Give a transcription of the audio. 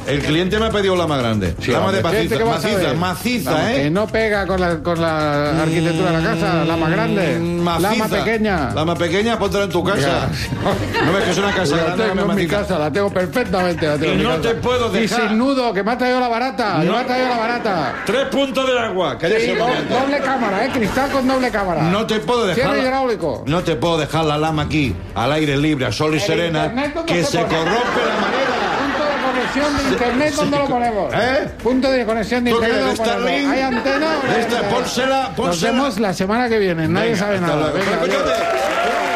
El cliente me ha pedido la más grande. Sí, la más de hombre, maciza, Que no pega con la arquitectura de la casa, la más grande. Maciza. La más pequeña. La más pequeña, póntela en tu casa. ¿No ves que es una casa La grande? tengo en mi casa, la tengo perfectamente. La tengo Y en mi no casa. te puedo dejar. Y sin nudo, que me ha traído la barata. No. Me ha traído la barata. 3 puntos del agua. Sí, doble cámara, cristal con doble cámara. No te puedo dejar. Cierre hidráulico. No te puedo dejar la lama aquí, al aire libre, a sol y serena, internet, ¿dónde que se se pone? corrompe la manera. Punto de conexión de internet, ¿dónde lo ponemos? ¿Eh? Punto de conexión de ¿Tú internet, quieres ¿dónde lo ponemos? Starlink? ¿Hay antena o no hay Esta, antena? pónsela. Nos vemos la semana que viene, nadie Venga, sabe hasta nada. luego. Venga, Pero, adiós. espérate.